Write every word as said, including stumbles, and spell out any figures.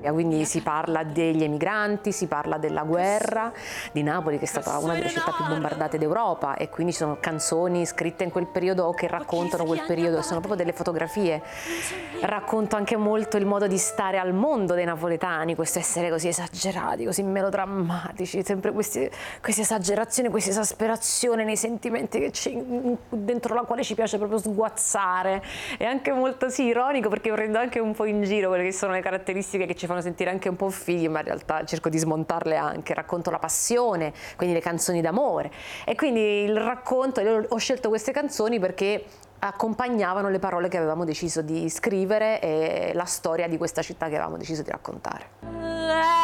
Quindi si parla degli emigranti, si parla della guerra, di Napoli che è stata una delle città più bombardate d'Europa, e quindi ci sono canzoni scritte in quel periodo o che raccontano quel periodo, sono proprio delle fotografie. Racconto anche molto il modo di stare al mondo dei napoletani, questo essere così esagerati, così melodrammatici, sempre questi, queste esagerazioni, questa esasperazione nei sentimenti che ci, dentro la quale ci piace proprio sguazzare. È anche molto sì, ironico, perché prendo anche un po' in giro quelle che sono le caratteristiche che ci fanno sentire anche un po' fighi, ma in realtà cerco di smontarle anche. Racconto la passione, quindi le canzoni d'amore, e quindi il racconto, io ho scelto queste canzoni perché accompagnavano le parole che avevamo deciso di scrivere e la storia di questa città che avevamo deciso di raccontare.